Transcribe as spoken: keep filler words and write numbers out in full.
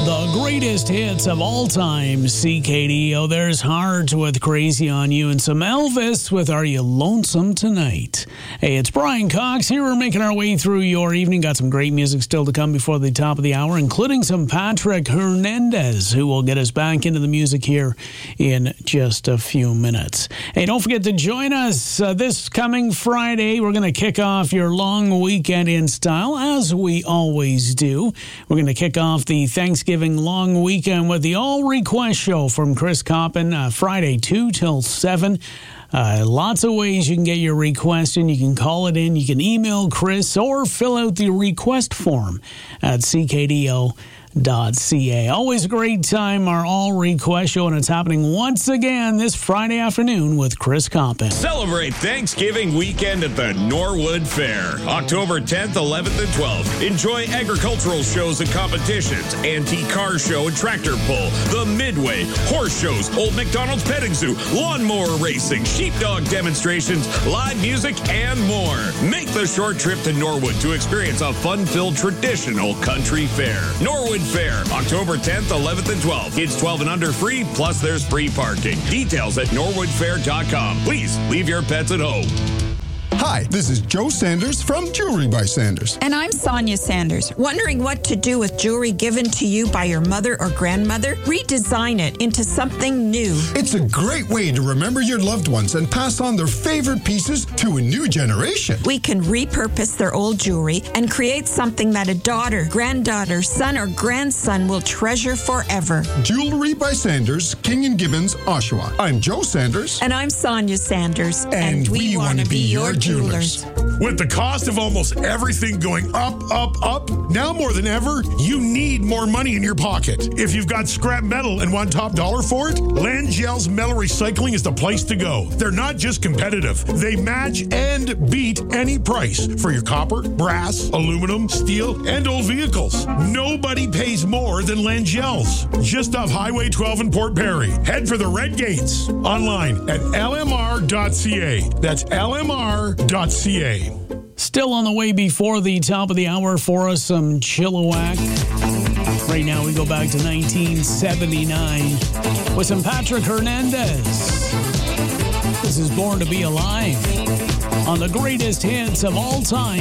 The greatest hits of all time, C K D O. There's Heart with Crazy on You and some Elvis with Are You Lonesome Tonight? Hey, it's Brian Cox here. We're making our way through your evening. Got some great music still to come before the top of the hour, including some Patrick Hernandez, who will get us back into the music here in just a few minutes. Hey, don't forget to join us uh, this coming Friday. We're going to kick off your long weekend in style, as we always do. We're going to kick off the Thanksgiving long weekend with the All Request Show from Chris Coppin, uh, Friday two till seven. Uh, lots of ways you can get your request in. You can call it in, you can email Chris, or fill out the request form at c k d o dot c a. Always a great time, our All Request Show, and it's happening once again this Friday afternoon with Chris Coppin. Celebrate Thanksgiving weekend at the Norwood Fair, October tenth, eleventh, and twelfth. Enjoy agricultural shows and competitions, antique car show and tractor pull, the Midway, horse shows, Old McDonald's petting zoo, lawnmower racing, sheepdog demonstrations, live music, and more. Make the short trip to Norwood to experience a fun-filled traditional country fair. Norwood Fair, October tenth, eleventh, and twelfth. Kids twelve and under free, plus there's free parking. Details at norwood fair dot com. Please leave your pets at home. Hi, this is Joe Sanders from Jewelry by Sanders. And I'm Sonia Sanders. Wondering what to do with jewelry given to you by your mother or grandmother? Redesign it into something new. It's a great way to remember your loved ones and pass on their favorite pieces to a new generation. We can repurpose their old jewelry and create something that a daughter, granddaughter, son, or grandson will treasure forever. Jewelry by Sanders, King and Gibbons, Oshawa. I'm Joe Sanders. And I'm Sonia Sanders. And, and we, we want to be your jewelers. With the cost of almost everything going up, up, up, now more than ever, you need more money in your pocket. If you've got scrap metal and want top dollar for it, Langell's Metal Recycling is the place to go. They're not just competitive. They match and beat any price for your copper, brass, aluminum, steel, and old vehicles. Nobody pays more than Langell's. Just off Highway twelve in Port Perry. Head for the Red Gates. Online at l m r dot c a. That's l m r dot c a. Still on the way before the top of the hour for us, some Chilliwack. Right now we go back to nineteen seventy-nine with some Patrick Hernandez. This is Born to Be Alive on the greatest hits of all time.